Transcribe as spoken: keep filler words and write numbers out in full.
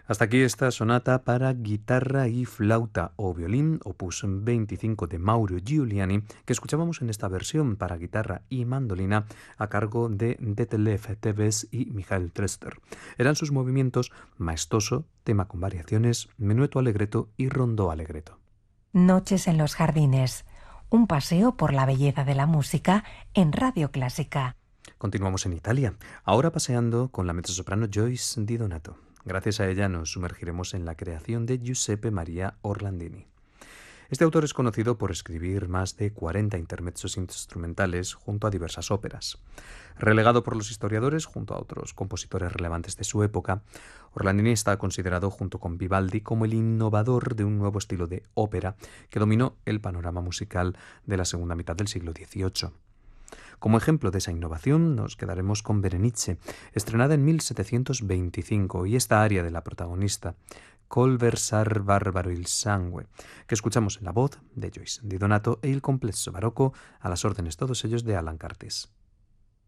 Hasta aquí esta sonata para guitarra y flauta o violín, opus veinticinco de Mauro Giuliani, que escuchábamos en esta versión para guitarra y mandolina a cargo de Detlef Teves y Michael Trester. Eran sus movimientos maestoso, tema con variaciones, menueto allegretto y rondó allegretto. Noches en los jardines, un paseo por la belleza de la música en Radio Clásica. Continuamos en Italia, ahora paseando con la mezzosoprano Joyce Di Donato. Gracias a ella nos sumergiremos en la creación de Giuseppe Maria Orlandini. Este autor es conocido por escribir más de cuarenta intermezzos instrumentales junto a diversas óperas. Relegado por los historiadores junto a otros compositores relevantes de su época, Orlandini está considerado junto con Vivaldi como el innovador de un nuevo estilo de ópera que dominó el panorama musical de la segunda mitad del siglo dieciocho. Como ejemplo de esa innovación nos quedaremos con Berenice, estrenada en mil setecientos veinticinco, y esta aria de la protagonista, Col versar barbaro il sangue, que escuchamos en la voz de Joyce Di Donato e il complesso barocco a las órdenes todos ellos de Alan Curtis.